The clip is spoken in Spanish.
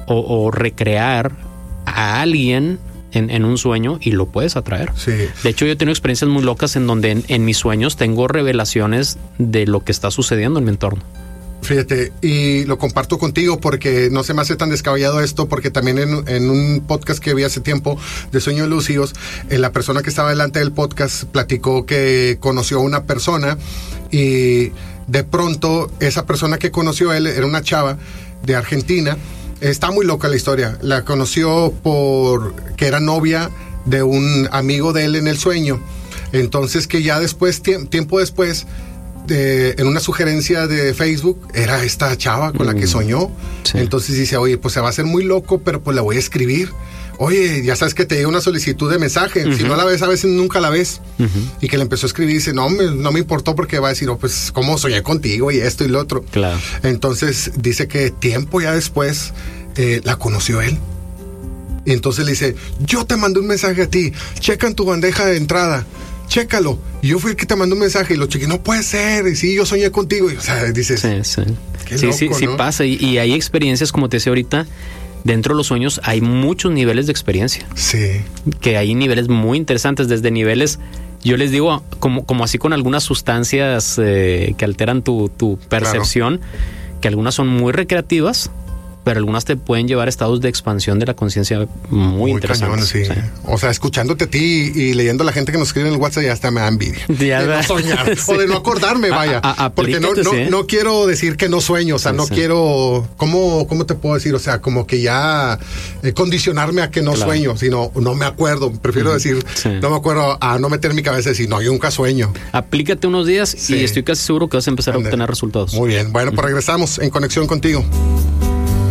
o recrear a alguien en un sueño y lo puedes atraer. Sí. De hecho, yo he tenido experiencias muy locas en donde en mis sueños tengo revelaciones de lo que está sucediendo en mi entorno. Fíjate, y lo comparto contigo porque no se me hace tan descabellado esto, porque también en un podcast que vi hace tiempo de sueños lúcidos, la persona que estaba delante del podcast platicó que conoció a una persona y de pronto esa persona que conoció él era una chava de Argentina. Está muy loca la historia. La conoció que era novia de un amigo de él en el sueño. Entonces que ya después, tiempo después, en una sugerencia de Facebook, era esta chava con la que soñó. Sí. Entonces dice, oye, pues se va a hacer muy loco, pero pues la voy a escribir. Oye, ya sabes que te llega una solicitud de mensaje. Si no la ves, a veces nunca la ves. Y que le empezó a escribir y dice, no me importó porque va a decir, pues cómo soñé contigo y esto y lo otro. Claro. Entonces dice que tiempo ya después la conoció él. Y entonces le dice, yo te mandé un mensaje a ti, checa en tu bandeja de entrada, chécalo. Y yo fui el que te mandó un mensaje y lo chequé, no puede ser, y sí, yo soñé contigo. Y, o sea, dices, qué loco, sí ¿no? pasa. Y hay experiencias, como te decía ahorita, dentro de los sueños hay muchos niveles de experiencia. Sí. Que hay niveles muy interesantes, desde niveles, yo les digo, como así con algunas sustancias que alteran tu percepción, que algunas son muy recreativas, pero algunas te pueden llevar a estados de expansión de la conciencia muy interesantes. Cañón, sí. O sea, escuchándote a ti y leyendo a la gente que nos escribe en el WhatsApp, ya hasta me da envidia. De no soñar, o de no acordarme, vaya. Porque no quiero decir que no sueño, o sea, no quiero... ¿Cómo te puedo decir? O sea, como que ya condicionarme a que no sueño, sino no me acuerdo. Prefiero decir, no me acuerdo, a no meter en mi cabeza y decir, no, yo nunca sueño. Aplícate unos días y estoy casi seguro que vas a empezar a obtener resultados. Muy bien. Bueno, pues regresamos en conexión contigo.